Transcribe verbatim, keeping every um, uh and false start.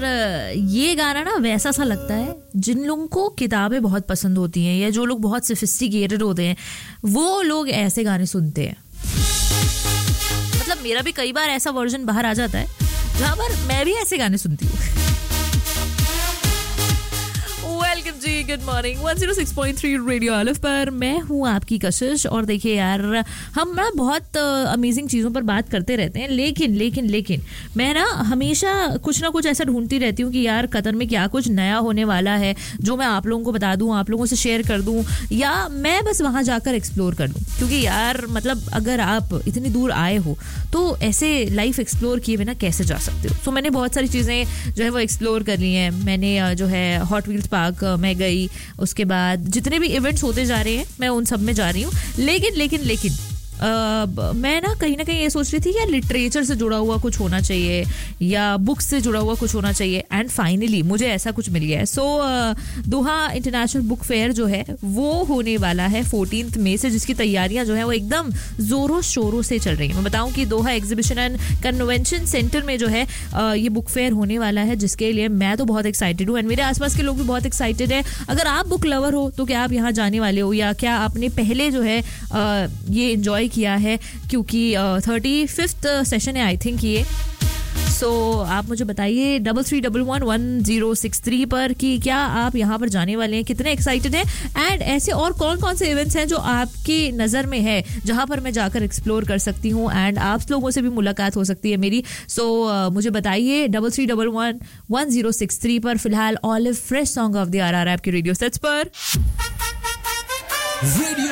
ये गाना ना वैसा सा लगता है जिन लोगों को किताबें बहुत पसंद होती हैं या जो लोग बहुत सोफिस्टिकेटेड होते हैं वो लोग ऐसे गाने सुनते हैं. मतलब मेरा भी कई बार ऐसा वर्जन बाहर आ जाता है जहाँ पर मैं भी ऐसे गाने सुनती हूँ. वेलकम जी, good morning. One zero six point three radio Alif पर मैं हूँ आपकी कशिश. और देखिए यार, हम ना बहुत अमेजिंग चीज़ों पर बात करते रहते हैं, लेकिन लेकिन लेकिन मैं ना हमेशा कुछ ना कुछ ऐसा ढूंढती रहती हूँ कि यार कतर में क्या कुछ नया होने वाला है जो मैं आप लोगों को बता दूँ, आप लोगों से शेयर कर दूँ, या मैं बस वहाँ जाकर एक्सप्लोर कर लूँ. क्योंकि यार मतलब अगर आप इतनी दूर आए हो तो ऐसे लाइफ एक्सप्लोर किए बिना कैसे जा सकते हो. तो मैंने बहुत सारी चीज़ें जो है वो एक्सप्लोर कर ली हैं. मैंने जो है हॉट व्हील्स पार्क मैं गई, उसके बाद जितने भी इवेंट्स होते जा रहे हैं मैं उन सब में जा रही हूँ. लेकिन लेकिन लेकिन Uh, मैं ना कहीं ना कहीं ये सोच रही थी कि लिटरेचर से जुड़ा हुआ कुछ होना चाहिए या बुक्स से जुड़ा हुआ कुछ होना चाहिए. एंड फाइनली मुझे ऐसा कुछ मिल गया है. सो so, दोहा इंटरनेशनल बुक फेयर जो है वो होने वाला है फोर्टीन्थ मई से, जिसकी तैयारियां जो है वो एकदम जोरों शोरों से चल रही है. मैं बताऊं कि दोहा एग्जीबिशन एंड कन्वेंशन सेंटर में जो है uh, ये बुक फेयर होने वाला है, जिसके लिए मैं तो बहुत एक्साइटेड हूँ एंड मेरे आसपास के लोग भी बहुत एक्साइटेड है. अगर आप बुक लवर हो तो क्या आप यहाँ जाने वाले हो, या क्या आपने पहले जो है uh, ये एंजॉय किया है, क्योंकि थर्टी फिफ्थ सेशन है आई थिंक ये. सो so, आप मुझे बताइए double three double one one zero six three पर कि क्या आप यहाँ पर जाने वाले हैं, कितने एक्साइटेड हैं, एंड ऐसे और कौन कौन से इवेंट्स हैं जो आपकी नज़र में है जहाँ पर मैं जाकर एक्सप्लोर कर सकती हूँ एंड आप लोगों से भी मुलाकात हो सकती है मेरी. सो so, uh, मुझे बताइए double three double one one zero six three पर. फिलहाल olive fresh song of the are are आपके रेडियो सेट्स पर.